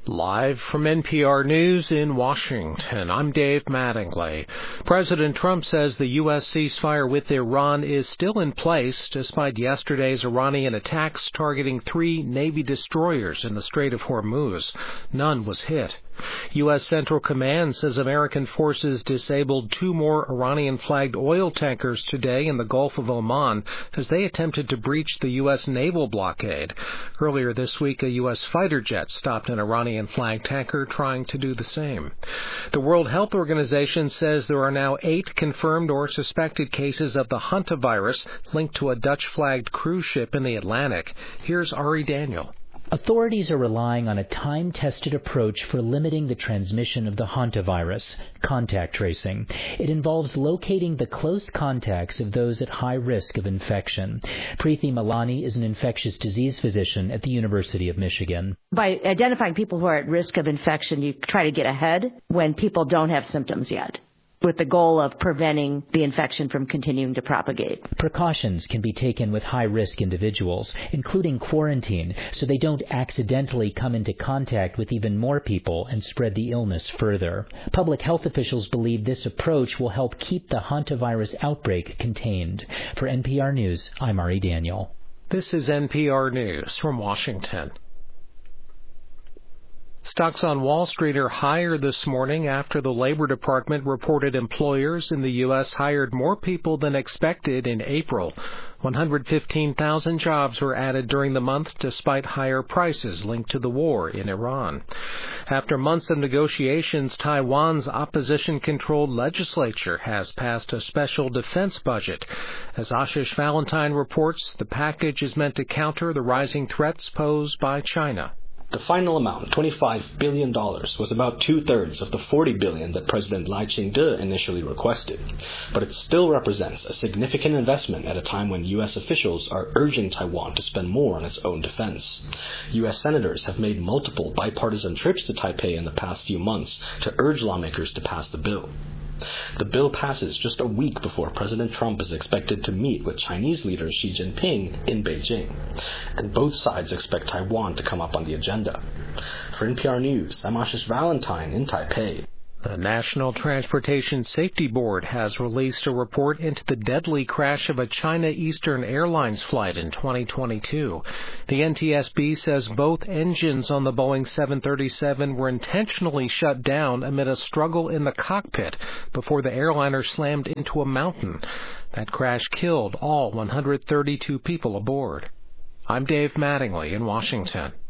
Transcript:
Live from NPR News in Washington, I'm Dave Mattingly. President Trump says the U.S. ceasefire with Iran is still in place despite yesterday's Iranian attacks targeting 3 Navy destroyers in the Strait of Hormuz. None was hit. U.S. Central Command says American forces disabled 2 more Iranian-flagged oil tankers today in the Gulf of Oman as they attempted to breach the U.S. naval blockade. Earlier this week, a U.S. fighter jet stopped an Iranian-flagged tanker trying to do the same. The World Health Organization says there are now 8 confirmed or suspected cases of the hantavirus linked to a Dutch-flagged cruise ship in the Atlantic. Here's Ari Daniel. Authorities are relying on a time-tested approach for limiting the transmission of the hantavirus, contact tracing. It involves locating the close contacts of those at high risk of infection. Preeti Malani is an infectious disease physician at the University of Michigan. By identifying people who are at risk of infection, you try to get ahead when people don't have symptoms yet, with the goal of preventing the infection from continuing to propagate. Precautions can be taken with high-risk individuals, including quarantine, so they don't accidentally come into contact with even more people and spread the illness further. Public health officials believe this approach will help keep the hantavirus outbreak contained. For NPR News, I'm Ari Daniel. This is NPR News from Washington. Stocks on Wall Street are higher this morning after the Labor Department reported employers in the U.S. hired more people than expected in April. 115,000 jobs were added during the month despite higher prices linked to the war in Iran. After months of negotiations, Taiwan's opposition-controlled legislature has passed a special defense budget. As Ashish Valentine reports, the package is meant to counter the rising threats posed by China. The final amount, $25 billion, was about 2/3 of the $40 billion that President Lai Ching-te initially requested. But it still represents a significant investment at a time when U.S. officials are urging Taiwan to spend more on its own defense. U.S. senators have made multiple bipartisan trips to Taipei in the past few months to urge lawmakers to pass the bill. The bill passes just a week before President Trump is expected to meet with Chinese leader Xi Jinping in Beijing, and both sides expect Taiwan to come up on the agenda. For NPR News, I'm Ashish Valentine in Taipei. The National Transportation Safety Board has released a report into the deadly crash of a China Eastern Airlines flight in 2022. The NTSB says both engines on the Boeing 737 were intentionally shut down amid a struggle in the cockpit before the airliner slammed into a mountain. That crash killed all 132 people aboard. I'm Dave Mattingly in Washington.